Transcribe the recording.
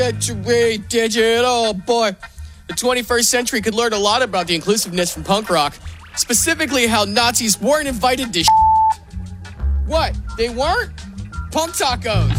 century digital boy. The 21st century could learn a lot about the inclusiveness from punk rock. Specifically how Nazis weren't invited to What? They weren't? Punk tacos.